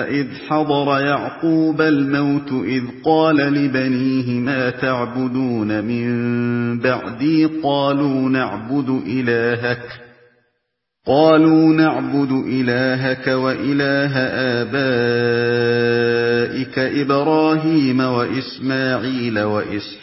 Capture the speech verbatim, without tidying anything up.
وإذ حضر يعقوب الموت إذ قال لبنيه ما تعبدون من بعدي قالوا نعبد إلهك قالوا نعبد إلهك وإله آبائك إبراهيم وإسماعيل وإسحاق